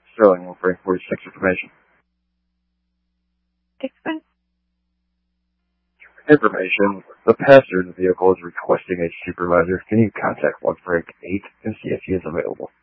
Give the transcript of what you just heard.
Sterling 146 information. Explain. Information. The passenger in the vehicle is requesting a supervisor. Can you contact 1 Frank 8 and see if he is available?